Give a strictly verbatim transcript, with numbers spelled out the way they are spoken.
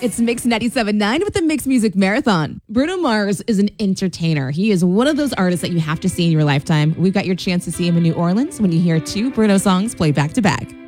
It's Mix ninety-seven point nine with the Mix Music Marathon. Bruno Mars is an entertainer. He is one of those artists that you have to see in your lifetime. We've got your chance to see him in New Orleans when you hear two Bruno songs played back to back.